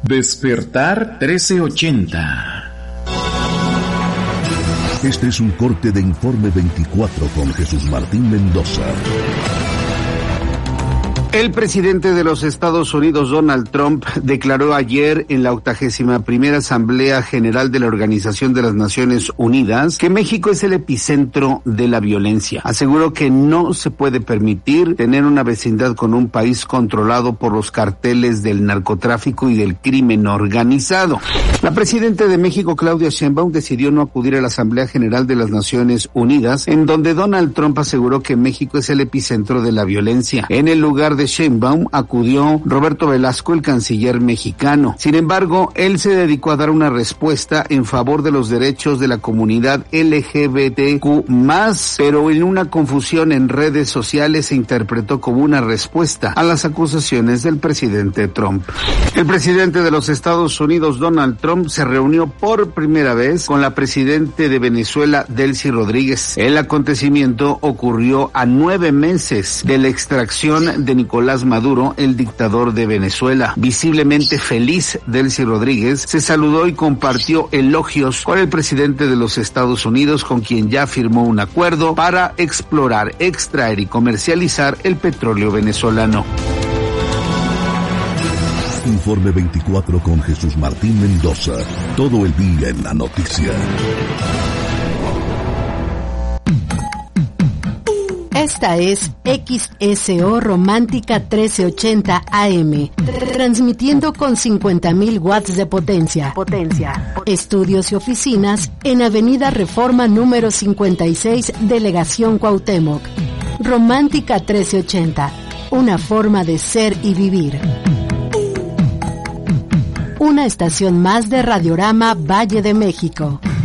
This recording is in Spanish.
Despertar 1380. Este es un corte de Informe 24 con Jesús Martín Mendoza. El presidente de los Estados Unidos, Donald Trump, declaró ayer en la 81ª Asamblea General de la Organización de las Naciones Unidas que México es el epicentro de la violencia. Aseguró que no se puede permitir tener una vecindad con un país controlado por los carteles del narcotráfico y del crimen organizado. La presidenta de México, Claudia Sheinbaum, decidió no acudir a la Asamblea General de las Naciones Unidas, en donde Donald Trump aseguró que México es el epicentro de la violencia. En el lugar de Sheinbaum acudió Roberto Velasco, el canciller mexicano. Sin embargo, él se dedicó a dar una respuesta en favor de los derechos de la comunidad LGBTQ+, pero en una confusión en redes sociales se interpretó como una respuesta a las acusaciones del presidente Trump. El presidente de los Estados Unidos, Donald Trump, se reunió por primera vez con la presidenta de Venezuela, Delcy Rodríguez. El acontecimiento ocurrió a 9 meses de la extracción de Nicolás Maduro, el dictador de Venezuela. Visiblemente feliz, Delcy Rodríguez se saludó y compartió elogios con el presidente de los Estados Unidos, con quien ya firmó un acuerdo para explorar, extraer y comercializar el petróleo venezolano. Informe 24 con Jesús Martín Mendoza. Todo el día en la noticia. Esta es XSO Romántica 1380 AM, transmitiendo con 50.000 watts de potencia. Estudios y oficinas en Avenida Reforma número 56, Delegación Cuauhtémoc. Romántica 1380, una forma de ser y vivir. Una estación más de Radiorama Valle de México.